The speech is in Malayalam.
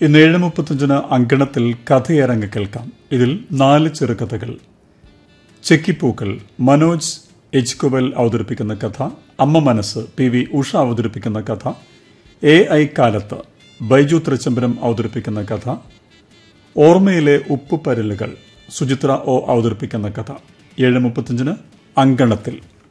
ഇന്ന് 7:35 അങ്കണത്തിൽ കഥയരങ്ങ് കേൾക്കാം. ഇതിൽ 4 ചെറുകഥകൾ. ചെക്കിപ്പൂക്കൾ മനോജ് എച്ച് കുവൽ അവതരിപ്പിക്കുന്ന കഥ. അമ്മ മനസ്സ് PV ഉഷ അവതരിപ്പിക്കുന്ന കഥ. AI കാലത്ത് ബൈജു തൃച്ചംബരം അവതരിപ്പിക്കുന്ന കഥ. ഓർമ്മയിലെ ഉപ്പുപരലുകൾ സുചിത്ര O അവതരിപ്പിക്കുന്ന കഥ. 7:35 അങ്കണത്തിൽ.